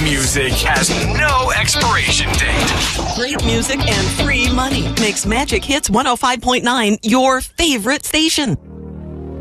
music has no expiration date. Great music and free money makes Magic Hits 105.9 your favorite station.